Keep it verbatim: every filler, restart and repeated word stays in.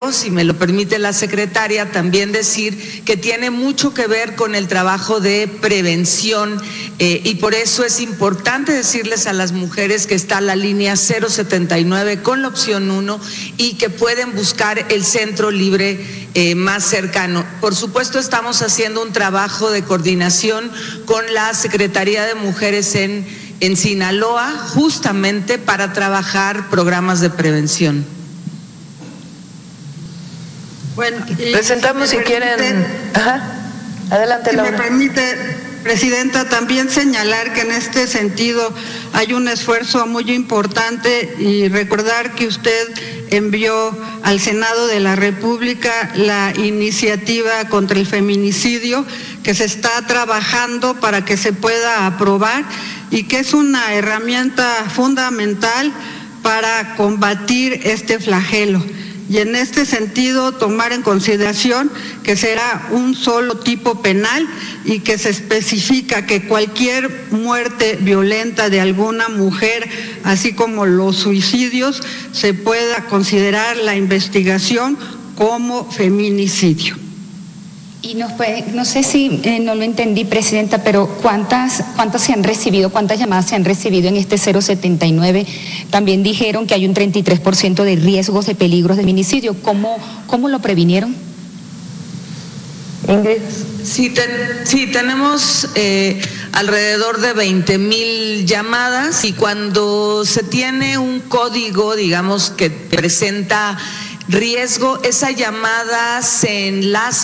si me lo permite la secretaria, también decir que tiene mucho que ver con el trabajo de prevención eh, y por eso es importante decirles a las mujeres que está la línea cero setenta y nueve con la opción uno y que pueden buscar el centro libre eh, más cercano. Por supuesto, estamos haciendo un trabajo de coordinación con la Secretaría de Mujeres en, en Sinaloa, justamente para trabajar programas de prevención. Bueno, presentamos si, si quieren. Permite, Ajá. Adelante, si Laura. me permite, Presidenta, también señalar que en este sentido hay un esfuerzo muy importante y recordar que usted envió al Senado de la República la iniciativa contra el feminicidio que se está trabajando para que se pueda aprobar y que es una herramienta fundamental para combatir este flagelo. Y en este sentido tomar en consideración que será un solo tipo penal y que se especifica que cualquier muerte violenta de alguna mujer, así como los suicidios, se pueda considerar la investigación como feminicidio. Y nos puede, no sé si eh, no lo entendí, Presidenta, pero ¿cuántas, cuántas se han recibido, cuántas llamadas se han recibido en este cero setenta y nueve? También dijeron que hay un treinta y tres por ciento de riesgos de peligros de feminicidio. ¿Cómo, cómo lo previnieron? Ingrid. Sí, ten, sí tenemos eh, alrededor de veinte mil llamadas y cuando se tiene un código, digamos, que presenta riesgo, esa llamada se enlaza